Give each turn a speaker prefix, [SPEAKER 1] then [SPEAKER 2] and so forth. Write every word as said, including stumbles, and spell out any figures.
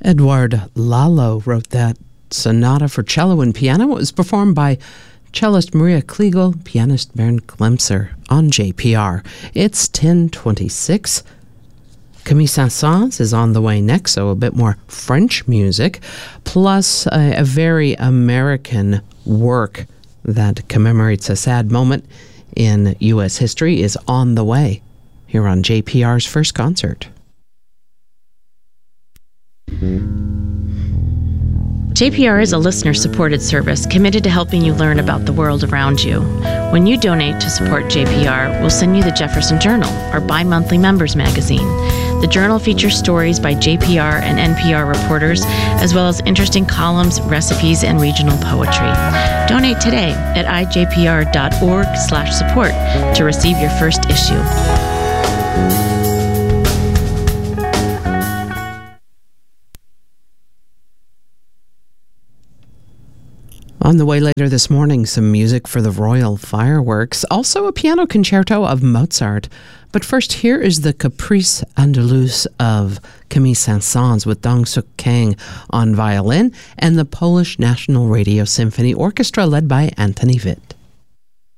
[SPEAKER 1] Edouard Lalo wrote that sonata for cello and piano. It was performed by cellist Maria Kliegel, pianist Bernd Glemser on J P R. It's ten twenty-six. Camille Saint-Saëns is on the way next, so a bit more French music, plus a, a very American work that commemorates a sad moment in U S history is on the way here on J P R's First Concert.
[SPEAKER 2] J P R is a listener-supported service committed to helping you learn about the world around you. When you donate to support J P R, we'll send you the Jefferson Journal, our bi-monthly members magazine. The journal features stories by J P R and N P R reporters, as well as interesting columns, recipes, and regional poetry. Donate today at i j p r dot org slash support to receive your first issue.
[SPEAKER 1] On the way later this morning, some music for the Royal Fireworks, also a piano concerto of Mozart. But first, here is the Caprice Andalouse of Camille Saint-Saëns with Dong Suk Kang on violin and the Polish National Radio Symphony Orchestra led by Antoni Witt.